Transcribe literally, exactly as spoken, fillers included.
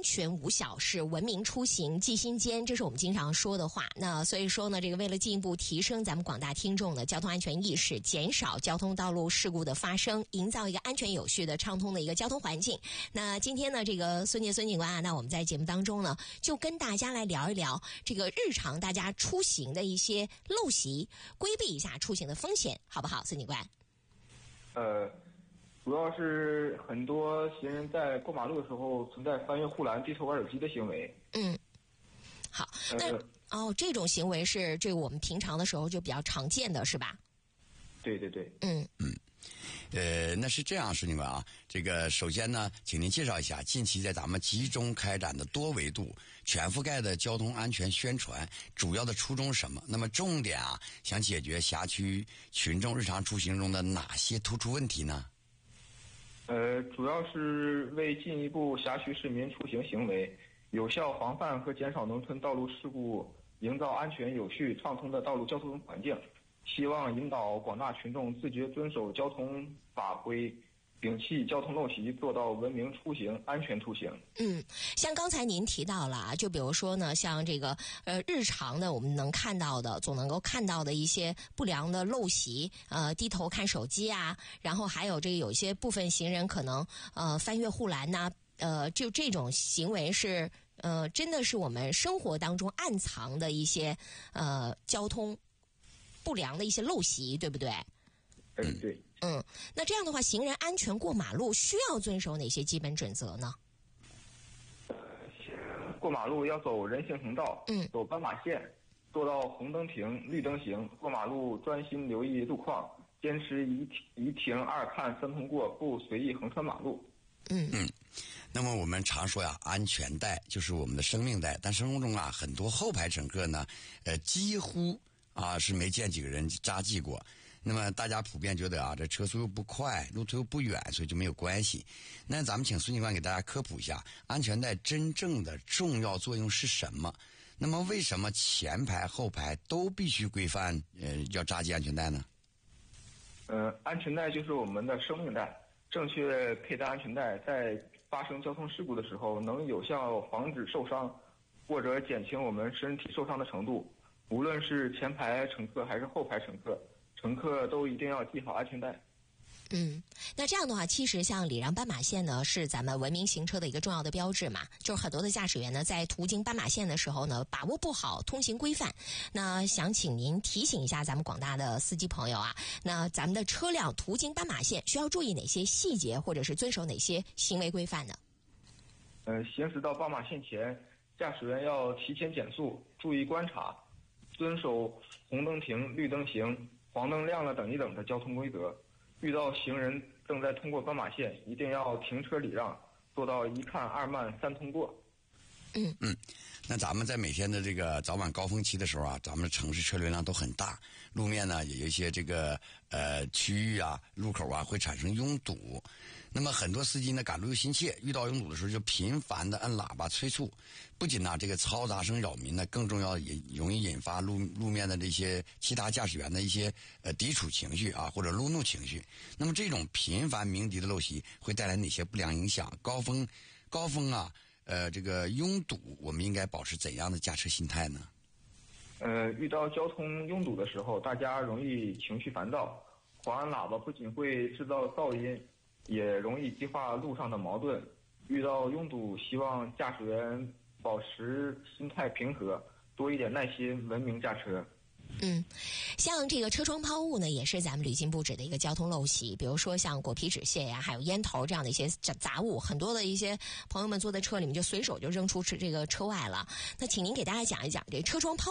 全无小事，文明出行记心间，这是我们经常说的话。那所以说呢，这个为了进一步提升咱们广大听众的交通安全意识，减少交通道路事故的发生，营造一个安全有序的畅通的一个交通环境。那今天呢，这个孙杰孙警官啊，那我们在节目当中呢，就跟大家来聊一聊这个日常大家出行的一些陋习，规避一下出行的风险，好不好，孙警官？ 呃。主要是很多行人在过马路的时候存在翻越护栏、低头玩手机的行为。 嗯，好，那、呃、哦，这种行为是这个我们平常的时候就比较常见的，是吧？ 对对对。 嗯嗯，呃，那是这样，孙警官啊，这个首先呢，请您介绍一下近期在咱们集中开展的多维度、全覆盖的交通安全宣传，主要的初衷是什么？那么重点啊，想解决辖区群众日常出行中的哪些突出问题呢？ 呃，主要是为进一步辖区市民出行行为有效防范和减少农村道路事故，营造安全有序畅通的道路交通环境，希望引导广大群众自觉遵守交通法规，摒弃交通陋习，做到文明出行、安全出行。 嗯，像刚才您提到了啊，就比如说呢，像这个呃日常的我们能看到的，总能够看到的一些不良的陋习，呃低头看手机啊，然后还有这个有一些部分行人可能呃翻越护栏呐、啊，呃就这种行为是呃真的是我们生活当中暗藏的一些呃交通不良的一些陋习，对不对？ 嗯，对。 嗯，那这样的话，行人安全过马路需要遵守哪些基本准则呢？ 过马路要走人行横道， 嗯， 走斑马线，做到红灯停、绿灯行。过马路专心留意路况，坚持一一停二看三通过，不随意横穿马路。 嗯嗯，那么我们常说呀，安全带就是我们的生命带，但生活中啊，很多后排乘客呢，呃，几乎啊是没见几个人扎记过。那么大家普遍觉得啊，这车速又不快，路途又不远，所以就没有关系。那咱们请孙警官给大家科普一下，安全带真正的重要作用是什么？那么为什么前排后排都必须规范呃要扎系安全带呢？ 呃，安全带就是我们的生命带，正确佩戴安全带，在发生交通事故的时候，能有效防止受伤，或者减轻我们身体受伤的程度。无论是前排乘客还是后排乘客，乘客都一定要系好安全带。 嗯，那这样的话，其实像礼让斑马线呢，是咱们文明行车的一个重要的标志嘛。就是很多的驾驶员呢，在途经斑马线的时候呢，把握不好通行规范。那想请您提醒一下咱们广大的司机朋友啊，那咱们的车辆途经斑马线需要注意哪些细节，或者是遵守哪些行为规范呢？ 呃，行驶到斑马线前，驾驶员要提前减速，注意观察，遵守红灯停、绿灯行、黄灯亮了等一等的交通规则。遇到行人正在通过斑马线，一定要停车礼让，做到一看二慢三通过。 嗯嗯，那咱们在每天的这个早晚高峰期的时候啊，咱们的城市车流量都很大，路面呢也有一些这个呃区域啊、路口啊会产生拥堵。那么很多司机呢赶路又心切，遇到拥堵的时候就频繁的按喇叭催促，不仅呢这个嘈杂声扰民呢，更重要也容易引发路路面的这些其他驾驶员的一些呃抵触情绪啊，或者路怒情绪。那么这种频繁鸣笛的陋习会带来哪些不良影响？高峰高峰啊。呃，这个拥堵，我们应该保持怎样的驾车心态呢？ 呃，遇到交通拥堵的时候，大家容易情绪烦躁，狂按喇叭不仅会制造噪音，也容易激化路上的矛盾。遇到拥堵，希望驾驶员保持心态平和，多一点耐心，文明驾车。 嗯，像这个车窗抛物呢，也是咱们屡禁不止的一个交通陋习。比如说像果皮纸屑呀，还有烟头这样的一些杂物，很多的一些朋友们坐在车里面就随手就扔出这个车外了。那请您给大家讲一讲这车窗抛